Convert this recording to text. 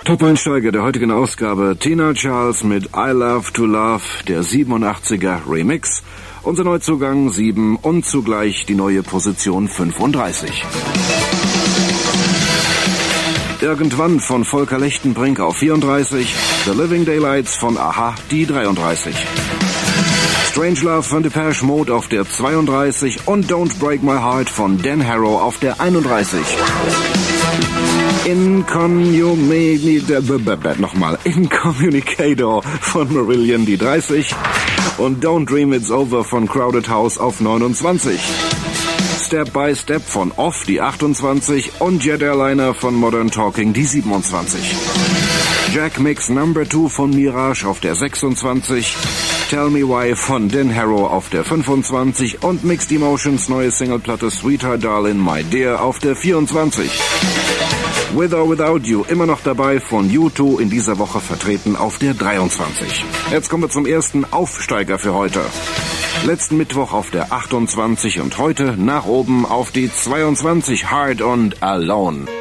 Top-Einsteiger der heutigen Ausgabe, Tina Charles mit I Love to Love, der 87er Remix. Unser Neuzugang 7 und zugleich die neue Position 35. Irgendwann von Volker Lechtenbrink auf 34, The Living Daylights von Aha, die 33. Strange Love von Depeche Mode auf der 32 und Don't Break My Heart von Dan Harrow auf der 31. Incommunicator von Marillion die 30 und Don't Dream It's Over von Crowded House auf 29. Step by Step von Off die 28 und Jet Airliner von Modern Talking die 27. Jack Mix Number 2 von Mirage auf der 26. Tell Me Why von Dan Harrow auf der 25 und Mixed Emotions neue Singleplatte Sweetheart Darling My Dear auf der 24. With or Without You immer noch dabei von U2 in dieser Woche vertreten auf der 23. Jetzt kommen wir zum ersten Aufsteiger für heute. Letzten Mittwoch auf der 28 und heute nach oben auf die 22 Hard und Alone.